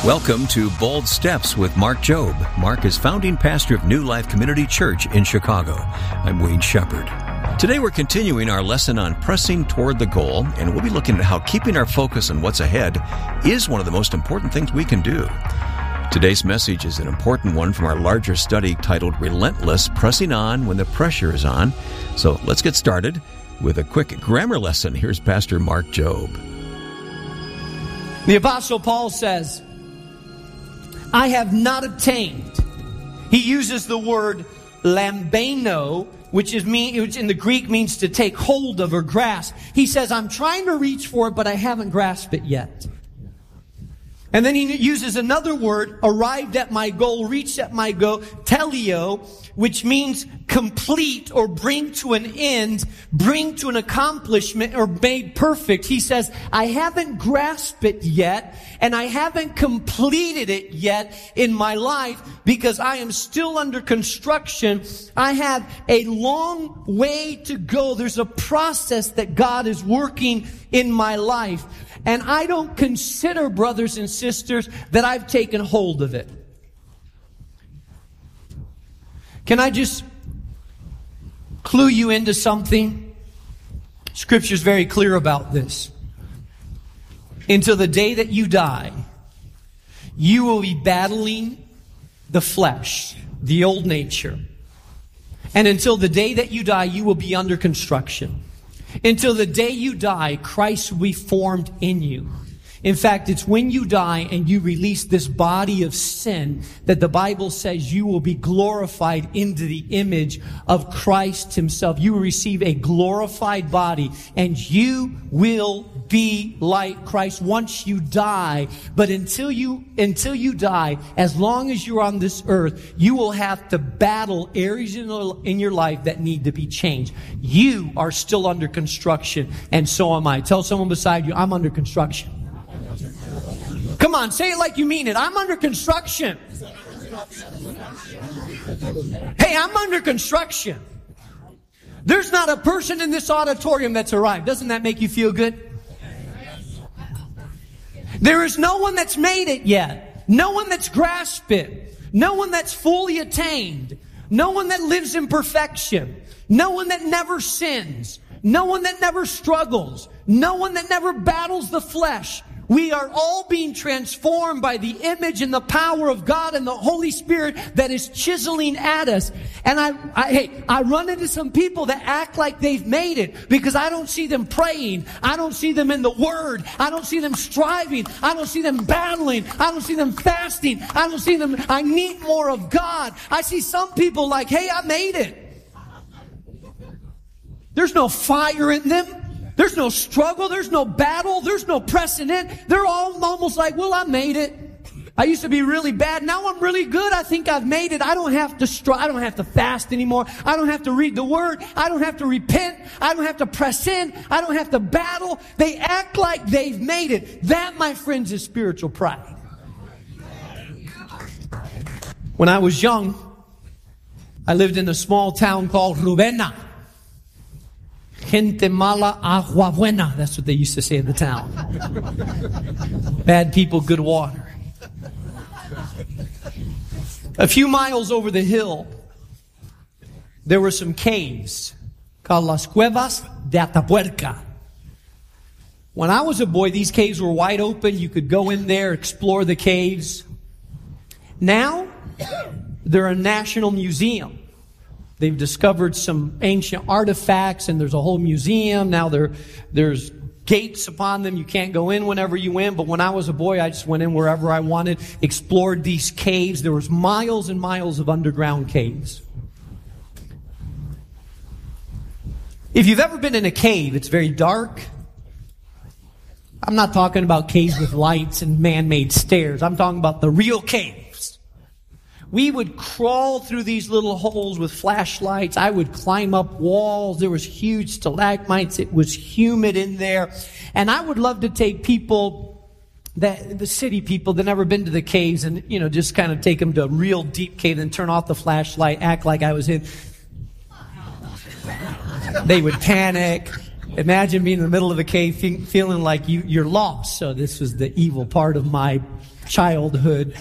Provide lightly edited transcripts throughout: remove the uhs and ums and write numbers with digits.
Welcome to Bold Steps with Mark Jobe. Mark is founding pastor of New Life Community Church in Chicago. I'm Wayne Shepherd. Today we're continuing our lesson on pressing toward the goal, and we'll be looking at how keeping our focus on what's ahead is one of the most important things we can do. Today's message is an important one from our larger study titled Relentless, Pressing On When the Pressure is On. So let's get started with a quick grammar lesson. Here's Pastor Mark Jobe. The Apostle Paul says, I have not obtained. He uses the word lambano, which in the Greek means to take hold of or grasp. He says, I'm trying to reach for it, but I haven't grasped it yet. And then he uses another word, arrived at my goal, reached at my goal, telio, which means complete or bring to an end, bring to an accomplishment or made perfect. He says, I haven't grasped it yet, and I haven't completed it yet in my life because I am still under construction. I have a long way to go. There's a process that God is working in my life. And I don't consider, brothers and sisters, that I've taken hold of it. Can I just clue you into something? Scripture's very clear about this. Until the day that you die, you will be battling the flesh, the old nature. And until the day that you die, you will be under construction. Until the day you die, Christ will be formed in you. In fact, it's when you die and you release this body of sin that the Bible says you will be glorified into the image of Christ Himself. You will receive a glorified body and you will be like Christ once you die. But until you die, as long as you're on this earth, you will have to battle areas in your life that need to be changed. You are still under construction, and so am I. Tell someone beside you, I'm under construction. Come on, say it like you mean it. I'm under construction. Hey, I'm under construction. There's not a person in this auditorium that's arrived. Doesn't that make you feel good? There is no one that's made it yet. No one that's grasped it. No one that's fully attained. No one that lives in perfection. No one that never sins. No one that never struggles. No one that never battles the flesh. We are all being transformed by the image and the power of God and the Holy Spirit that is chiseling at us. And I run into some people that act like they've made it because I don't see them praying. I don't see them in the Word. I don't see them striving. I don't see them battling. I don't see them fasting. I don't see them. I need more of God. I see some people like, hey, I made it. There's no fire in them. There's no struggle. There's no battle. There's no pressing in. They're all almost like, well, I made it. I used to be really bad. Now I'm really good. I think I've made it. I don't have to I don't have to fast anymore. I don't have to read the Word. I don't have to repent. I don't have to press in. I don't have to battle. They act like they've made it. That, my friends, is spiritual pride. When I was young, I lived in a small town called Rubena. Gente mala, agua buena. That's what they used to say in the town. Bad people, good water. A few miles over the hill, there were some caves called Las Cuevas de Atapuerca. When I was a boy, these caves were wide open. You could go in there, explore the caves. Now, they're a national museum. They've discovered some ancient artifacts, and there's a whole museum. Now there's gates upon them. You can't go in whenever you win. But when I was a boy, I just went in wherever I wanted, explored these caves. There was miles and miles of underground caves. If you've ever been in a cave, it's very dark. I'm not talking about caves with lights and man-made stairs. I'm talking about the real caves. We would crawl through these little holes with flashlights. I would climb up walls. There was huge stalagmites. It was humid in there. And I would love to take people, the city people that never been to the caves, and, just kind of take them to a real deep cave and turn off the flashlight, act like I was in. They would panic. Imagine being in the middle of a cave feeling like you're lost. So this was the evil part of my childhood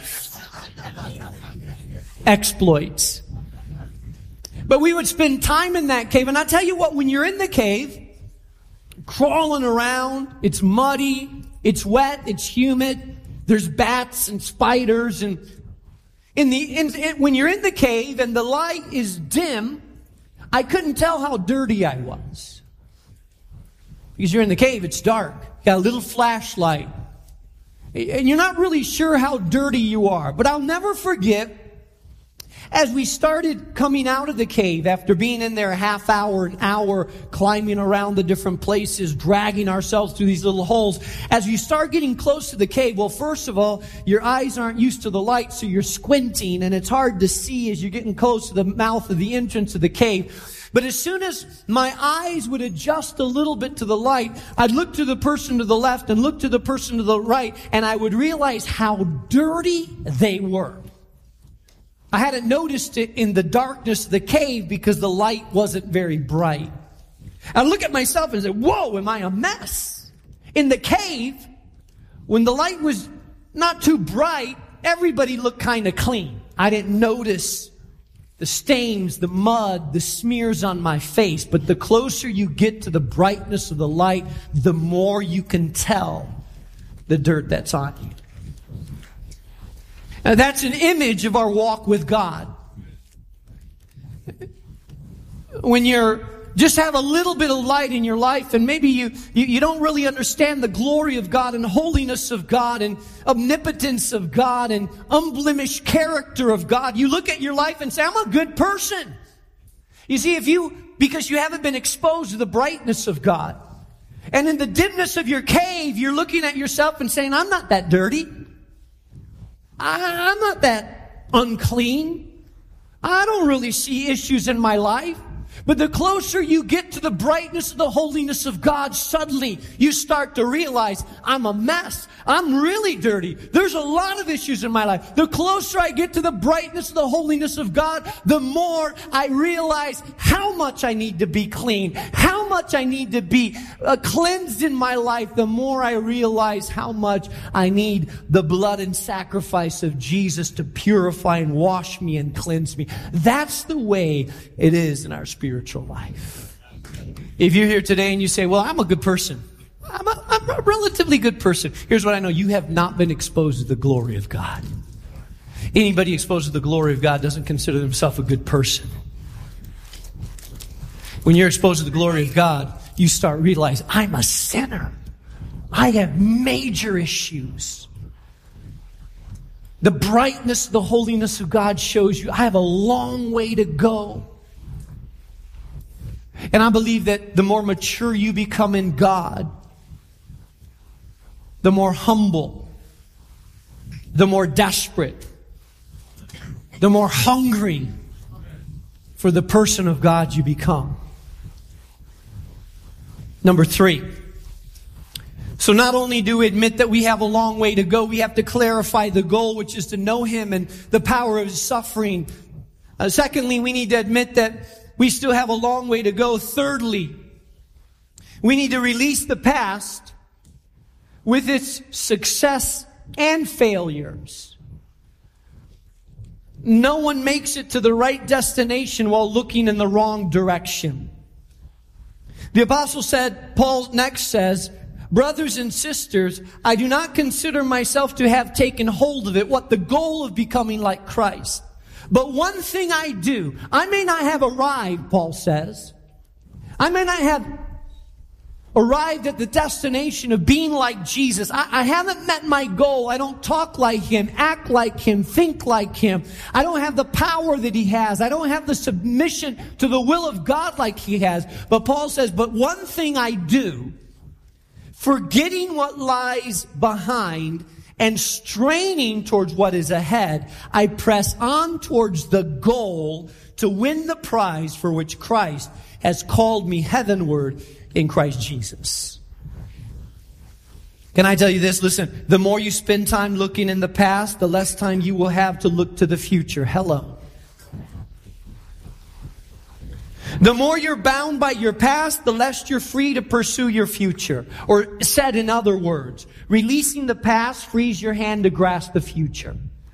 exploits. But we would spend time in that cave. And I tell you what, when you're in the cave, crawling around, it's muddy, it's wet, it's humid, there's bats and spiders. And when you're in the cave and the light is dim, I couldn't tell how dirty I was. Because you're in the cave, it's dark. You got a little flashlight. And you're not really sure how dirty you are. But I'll never forget, as we started coming out of the cave, after being in there a half hour, an hour, climbing around the different places, dragging ourselves through these little holes, as you start getting close to the cave, well, first of all, your eyes aren't used to the light, so you're squinting, and it's hard to see as you're getting close to the mouth of the entrance of the cave. But as soon as my eyes would adjust a little bit to the light, I'd look to the person to the left and look to the person to the right, and I would realize how dirty they were. I hadn't noticed it in the darkness of the cave because the light wasn't very bright. I look at myself and say, whoa, am I a mess? In the cave, when the light was not too bright, everybody looked kind of clean. I didn't notice the stains, the mud, the smears on my face. But the closer you get to the brightness of the light, the more you can tell the dirt that's on you. Now, that's an image of our walk with God. When you're just have a little bit of light in your life, and maybe you don't really understand the glory of God and holiness of God and omnipotence of God and unblemished character of God, you look at your life and say, I'm a good person. You see, because you haven't been exposed to the brightness of God. And in the dimness of your cave, you're looking at yourself and saying, I'm not that dirty. I'm not that unclean. I don't really see issues in my life. But the closer you get to the brightness of the holiness of God, suddenly you start to realize, I'm a mess. I'm really dirty. There's a lot of issues in my life. The closer I get to the brightness of the holiness of God, the more I realize how much I need to be clean, how much I need to be cleansed in my life. The more I realize how much I need the blood and sacrifice of Jesus to purify and wash me and cleanse me. That's the way it is in our spiritual life. If you're here today and you say, well, I'm a good person. I'm a relatively good person. Here's what I know. You have not been exposed to the glory of God. Anybody exposed to the glory of God doesn't consider themselves a good person. When you're exposed to the glory of God, you start realizing, I'm a sinner. I have major issues. The brightness, the holiness of God shows you I have a long way to go. And I believe that the more mature you become in God, the more humble, the more desperate, the more hungry for the person of God you become. Number 3. So not only do we admit that we have a long way to go, we have to clarify the goal, which is to know Him and the power of His suffering. Secondly, we need to admit that we still have a long way to go. Thirdly, we need to release the past with its success and failures. No one makes it to the right destination while looking in the wrong direction. The apostle said, Paul next says, brothers and sisters, I do not consider myself to have taken hold of it, what the goal of becoming like Christ. But one thing I do, I may not have arrived, Paul says. I may not have arrived at the destination of being like Jesus. I haven't met my goal. I don't talk like Him, act like Him, think like Him. I don't have the power that He has. I don't have the submission to the will of God like He has. But Paul says, but one thing I do, forgetting what lies behind and straining towards what is ahead, I press on towards the goal to win the prize for which Christ has called me heavenward in Christ Jesus. Can I tell you this? Listen, the more you spend time looking in the past, the less time you will have to look to the future. Hello. The more you're bound by your past, the less you're free to pursue your future. Or said in other words, releasing the past frees your hand to grasp the future.